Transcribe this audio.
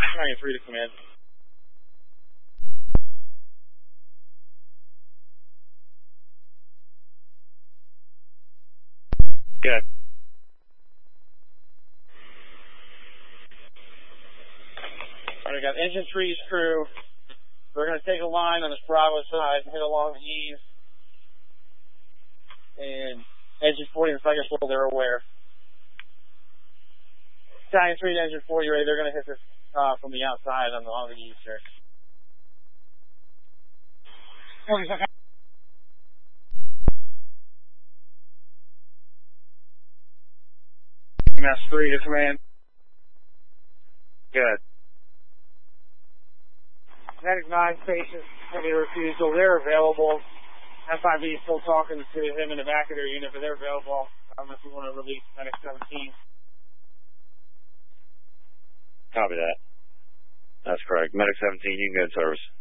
Trying 3 to command. Good. All right, we got engine trees crew. We're going to take a line on this Bravo side and hit along the eaves. And engine 40 and cycle full, they're aware. Italian 3 to engine 40 ready. They're going to hit this from the outside along the eaves here. MS 3 to command. Good. Medic 9 station, heavy refusal. They're available. FIV is still talking to him in the back of their unit, but they're available. I don't know if you want to release Medic 17. Copy that. That's correct. Medic 17, you can go in service.